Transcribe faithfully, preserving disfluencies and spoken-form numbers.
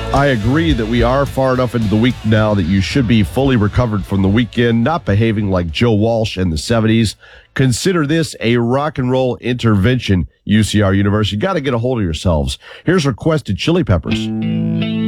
I agree that we are far enough into the week now that you should be fully recovered from the weekend, not behaving like Joe Walsh in the seventies. Consider this a rock and roll intervention, U C R University. Got to get a hold of yourselves. Here's Requested Chili Peppers.